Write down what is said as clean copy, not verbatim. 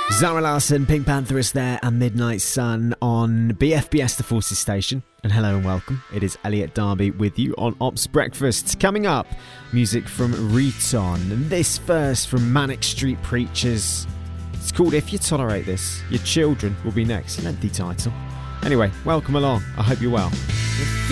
Zara Larsson, Pink Panther is there, and Midnight Sun on BFBS The Forces Station. And hello and welcome. It is Elliot Darby with you on Ops Breakfast. Coming up, music from Riton, and this verse from Manic Street Preachers. It's called If You Tolerate This, Your Children Will Be Next. Lengthy title. Anyway, welcome along. I hope you're well.